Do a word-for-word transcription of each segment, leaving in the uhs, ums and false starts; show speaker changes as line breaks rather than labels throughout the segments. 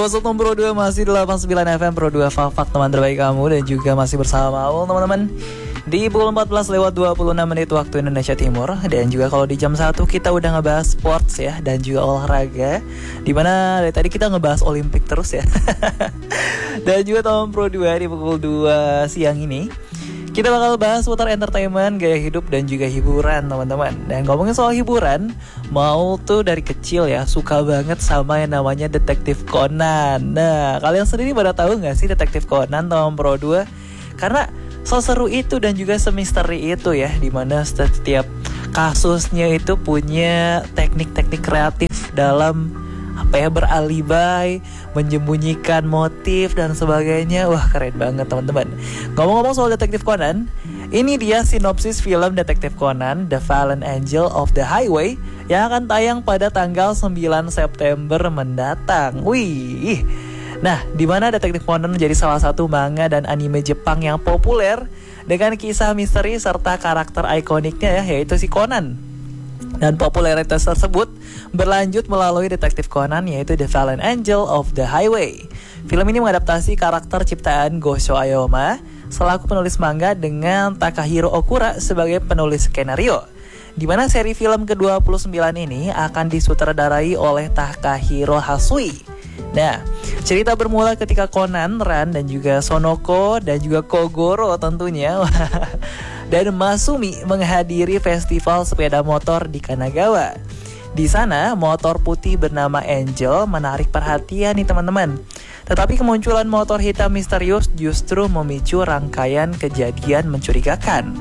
Yo, what's up Pro dua, masih delapan puluh sembilan F M Pro dua Fak teman terbaik kamu. Dan juga masih bersama Maul teman-teman di pukul empat belas lewat dua puluh enam menit waktu Indonesia Timur. Dan juga kalau di jam satu kita udah ngebahas sports ya, dan juga olahraga, dimana dari tadi kita ngebahas Olimpik terus ya. Dan juga teman Pro dua di pukul dua siang ini kita bakal bahas seputar entertainment, gaya hidup, dan juga hiburan teman-teman. Dan ngomongin soal hiburan, Mau tuh dari kecil ya suka banget sama yang namanya Detektif Conan. Nah, kalian sendiri pada tahu gak sih Detektif Conan teman Pro dua? Karena seseru itu dan juga semisteri itu ya, dimana setiap kasusnya itu punya teknik-teknik kreatif dalam apa ya, beralibi, menyembunyikan motif dan sebagainya. Wah, keren banget teman-teman. Ngomong-ngomong soal Detektif Conan, ini dia sinopsis film Detektif Conan The Fallen Angel of the Highway yang akan tayang pada tanggal sembilan September mendatang. Wih. Nah, di mana Detektif Conan menjadi salah satu manga dan anime Jepang yang populer dengan kisah misteri serta karakter ikoniknya ya, yaitu si Conan. Dan popularitas tersebut berlanjut melalui Detektif Conan, yaitu The Fallen Angel of the Highway. Film ini mengadaptasi karakter ciptaan Gosho Ayoma selaku penulis manga dengan Takahiro Okura sebagai penulis skenario. Di mana seri film ke dua puluh sembilan ini akan disutradarai oleh Takahiro Hasui. Nah, cerita bermula ketika Conan, Ran, dan juga Sonoko, dan juga Kogoro tentunya dan Masumi menghadiri festival sepeda motor di Kanagawa. Di sana, motor putih bernama Angel menarik perhatian nih teman-teman. Tetapi kemunculan motor hitam misterius justru memicu rangkaian kejadian mencurigakan.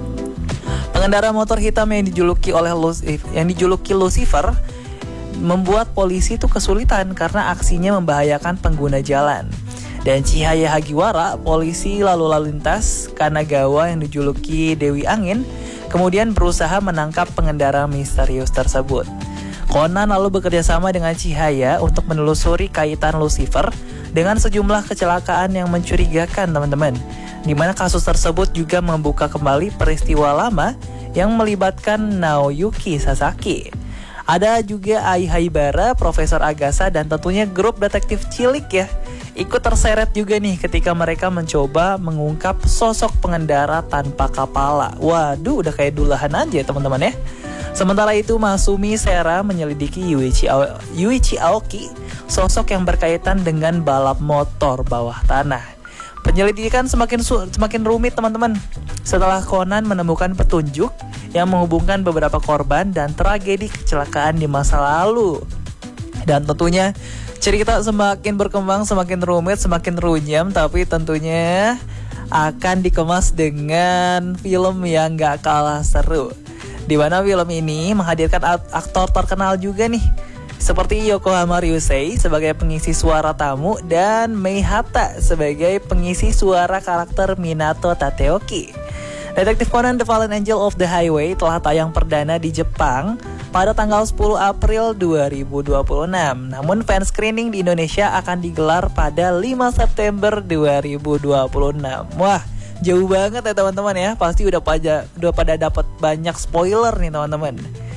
Pengendara motor hitam yang dijuluki oleh Lucif- yang dijuluki Lucifer membuat polisi itu kesulitan karena aksinya membahayakan pengguna jalan. Dan Chihaya Hagiwara, polisi lalu lalu lintas Kanagawa yang dijuluki Dewi Angin, kemudian berusaha menangkap pengendara misterius tersebut. Conan lalu bekerja sama dengan Chihaya untuk menelusuri kaitan Lucifer dengan sejumlah kecelakaan yang mencurigakan teman-teman. Di mana kasus tersebut juga membuka kembali peristiwa lama yang melibatkan Naoyuki Sasaki. Ada juga Ai Haibara, Profesor Agasa, dan tentunya grup detektif cilik ya, ikut terseret juga nih ketika mereka mencoba mengungkap sosok pengendara tanpa kepala. Waduh, udah kayak dulahan aja teman-teman ya. Sementara itu Masumi Sera menyelidiki Yuichi, Ao- Yuichi Aoki, sosok yang berkaitan dengan balap motor bawah tanah. Penyelidikan semakin su- semakin rumit teman-teman setelah Conan menemukan petunjuk yang menghubungkan beberapa korban dan tragedi kecelakaan di masa lalu. Dan tentunya cerita semakin berkembang, semakin rumit, semakin runyam, tapi tentunya akan dikemas dengan film yang gak kalah seru. Di mana film ini menghadirkan aktor terkenal juga nih, seperti Yokohama Ryusei sebagai pengisi suara tamu dan Mei Hata sebagai pengisi suara karakter Minato Tateoki. Detektif Conan The Fallen Angel of the Highway telah tayang perdana di Jepang pada tanggal sepuluh April dua ribu dua puluh enam. Namun fan screening di Indonesia akan digelar pada lima September dua ribu dua puluh enam. Wah, jauh banget ya teman-teman ya. Pasti udah pada udah pada dapat banyak spoiler nih teman-teman.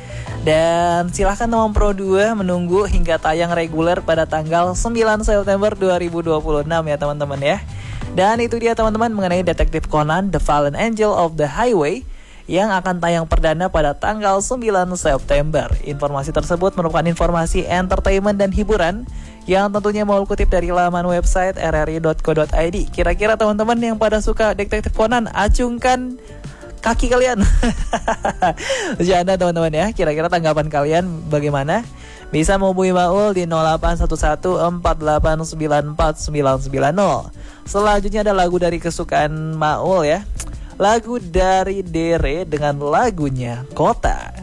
Dan silahkan teman Pro dua menunggu hingga tayang reguler pada tanggal sembilan September dua ribu dua puluh enam ya teman-teman ya. Dan itu dia teman-teman mengenai Detektif Conan The Fallen Angel of the Highway yang akan tayang perdana pada tanggal sembilan September. Informasi tersebut merupakan informasi entertainment dan hiburan yang tentunya mau kutip dari laman website r r i dot co dot i d. Kira-kira teman-teman yang pada suka Detektif Conan, acungkan kaki kalian. Bercanda teman-teman ya. Kira-kira tanggapan kalian bagaimana? Bisa menghubungi Maul di nol delapan satu satu empat delapan sembilan empat sembilan sembilan nol. Selanjutnya ada lagu dari kesukaan Maul ya. Lagu dari Dere dengan lagunya Kota.